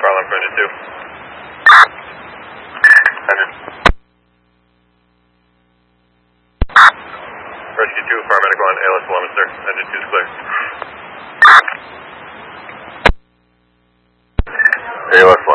Farland for engine 2. Engine. Rescue 2, paramedic 1, ALS 11, sir. Engine 2 is clear. ALS 11.